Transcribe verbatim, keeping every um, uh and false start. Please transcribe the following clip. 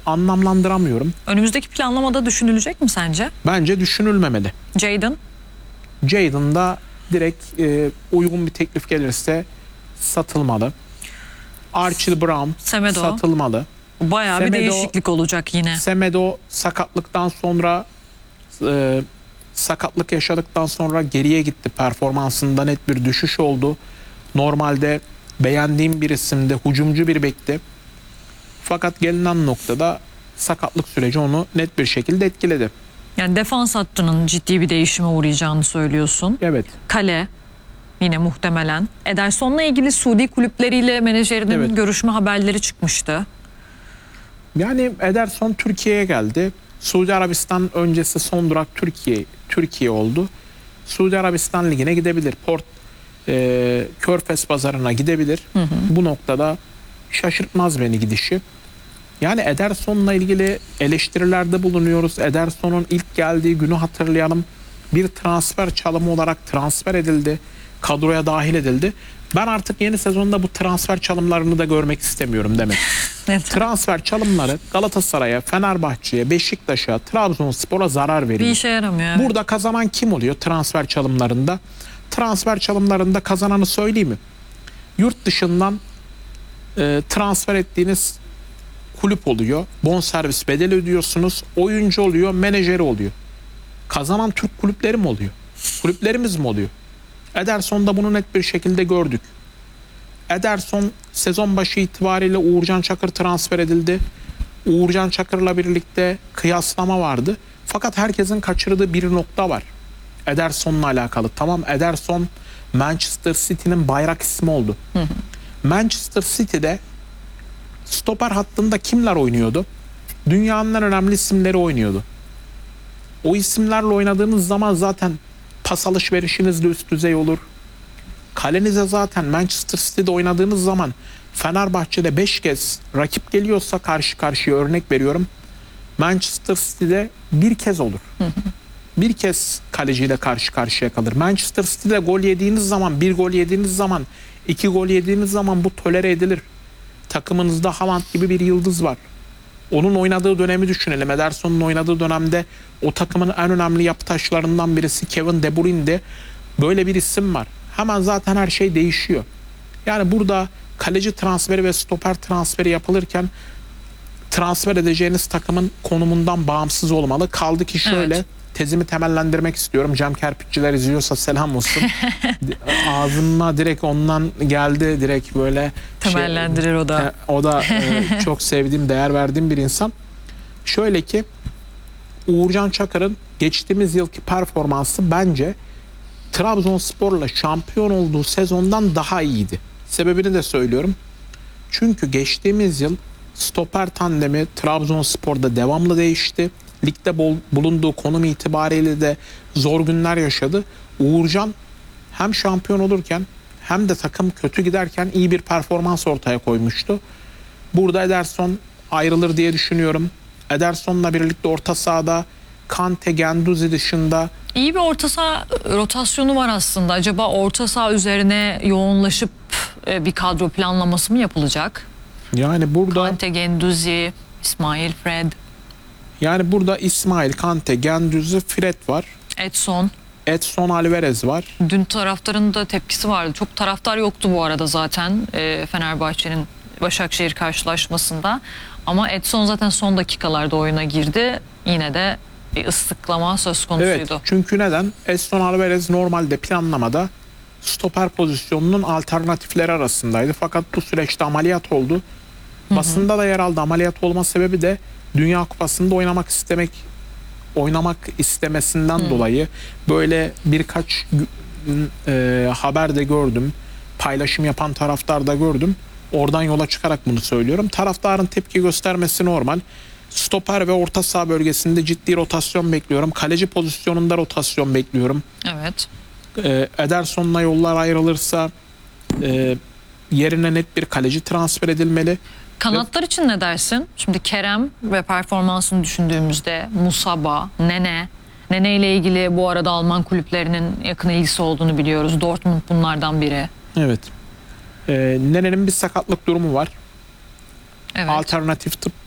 anlamlandıramıyorum. Önümüzdeki planlamada düşünülecek mi sence? Bence düşünülmemeli. Jadon? Jadon da direkt e, uygun bir teklif gelirse satılmalı. Archie Brown Semedo. satılmalı. Bayağı bir Semedo- değişiklik olacak yine. Semedo sakatlıktan sonra e, sakatlık yaşadıktan sonra geriye gitti. Performansında net bir düşüş oldu. Normalde beğendiğim bir isimdi. Hücumcu bir bekti. Fakat gelinen noktada sakatlık süreci onu net bir şekilde etkiledi. Yani defans hattının ciddi bir değişime uğrayacağını söylüyorsun. Evet. Kale yine muhtemelen. Ederson'la ilgili Suudi kulüpleriyle menajerinin Evet. görüşme haberleri çıkmıştı. Yani Ederson Türkiye'ye geldi. Suudi Arabistan öncesi son durak Türkiye Türkiye oldu. Suudi Arabistan ligine gidebilir. Port e, Körfez pazarına gidebilir. Hı hı. Bu noktada şaşırtmaz beni gidişi. Yani Ederson'la ilgili eleştirilerde bulunuyoruz. Ederson'un ilk geldiği günü hatırlayalım. Bir transfer çalımı olarak transfer edildi. Kadroya dahil edildi. Ben artık yeni sezonda bu transfer çalımlarını da görmek istemiyorum demek. Evet. Transfer çalımları Galatasaray'a, Fenerbahçe'ye, Beşiktaş'a, Trabzonspor'a zarar veriyor. Bir işe yaramıyor. Evet. Burada kazanan kim oluyor transfer çalımlarında? Transfer çalımlarında kazananı söyleyeyim mi? Yurt dışından e, transfer ettiğiniz kulüp oluyor. Bonservis bedeli ödüyorsunuz. Oyuncu oluyor, menajeri oluyor. Kazanan Türk kulüpleri mi oluyor? Kulüplerimiz mi oluyor? Ederson'da bunu net bir şekilde gördük. Ederson sezon başı itibariyle Uğurcan Çakır transfer edildi. Uğurcan Çakır'la birlikte kıyaslama vardı. Fakat herkesin kaçırdığı bir nokta var. Ederson'la alakalı. Tamam, Ederson Manchester City'nin bayrak ismi oldu. Hı hı. Manchester City'de stoper hattında kimler oynuyordu? Dünyanın en önemli isimleri oynuyordu. O isimlerle oynadığınız zaman zaten pas alışverişiniz de üst düzey olur. Kalenize zaten Manchester City'de oynadığınız zaman Fenerbahçe'de beş kez rakip geliyorsa karşı karşıya, örnek veriyorum, Manchester City'de bir kez olur. Hı hı. Bir kez kaleciyle karşı karşıya kalır. Manchester City'de gol yediğiniz zaman, bir gol yediğiniz zaman, iki gol yediğiniz zaman bu tolere edilir. Takımınızda Haaland gibi bir yıldız var. Onun oynadığı dönemi düşünelim. Ederson'un oynadığı dönemde o takımın en önemli yapı taşlarından birisi Kevin De Bruyne'di. Böyle bir isim var. Hemen zaten her şey değişiyor. Yani burada kaleci transferi ve stoper transferi yapılırken transfer edeceğiniz takımın konumundan bağımsız olmalı. Kaldı ki şöyle, evet, tezimi temellendirmek istiyorum. Cem Kerpiççiler izliyorsa selam olsun. Ağzıma direkt ondan geldi, direkt böyle temellendirir şey, o da. E, o da e, çok sevdiğim, değer verdiğim bir insan. Şöyle ki Uğurcan Çakır'ın geçtiğimiz yılki performansı bence Trabzonspor'la şampiyon olduğu sezondan daha iyiydi. Sebebini de söylüyorum. Çünkü geçtiğimiz yıl stoper tandemi Trabzonspor'da devamlı değişti. Ligde bol, bulunduğu konum itibariyle de zor günler yaşadı. Uğurcan hem şampiyon olurken hem de takım kötü giderken iyi bir performans ortaya koymuştu. Burada Ederson ayrılır diye düşünüyorum. Ederson'la birlikte orta sahada Kante, Guendouzi dışında İyi bir orta saha rotasyonu var aslında. Acaba orta saha üzerine yoğunlaşıp bir kadro planlaması mı yapılacak? Yani burada Kante, Guendouzi, İsmail, Fred. Yani burada İsmail, Kante, Guendouzi, Fred var. Edson. Edson Alvarez var. Dün taraftarın da tepkisi vardı. Çok taraftar yoktu bu arada zaten e, Fenerbahçe'nin Başakşehir karşılaşmasında. Ama Edson zaten son dakikalarda oyuna girdi. Yine de bir ıslıklama söz konusuydu. Evet, çünkü neden? Edson Alvarez normalde planlamada stoper pozisyonunun alternatifleri arasındaydı. Fakat bu süreçte ameliyat oldu. Basında hı hı. da yer aldı. Ameliyat olma sebebi de Dünya Kupası'nda oynamak istemek oynamak istemesinden hı. dolayı böyle birkaç e, haber de gördüm. Paylaşım yapan taraftar da gördüm. Oradan yola çıkarak bunu söylüyorum. Taraftarın tepki göstermesi normal. Stoper ve orta saha bölgesinde ciddi rotasyon bekliyorum. Kaleci pozisyonunda rotasyon bekliyorum. Evet. Ee, Ederson'la yollar ayrılırsa e, yerine net bir kaleci transfer edilmeli. Kanatlar ve... için ne dersin? Şimdi Kerem ve performansını düşündüğümüzde Musaba, Nene. Nene ile ilgili bu arada Alman kulüplerinin yakın ilgisi olduğunu biliyoruz. Dortmund bunlardan biri. Evet. Ee, Nene'nin bir sakatlık durumu var. Evet. Alternatif tıp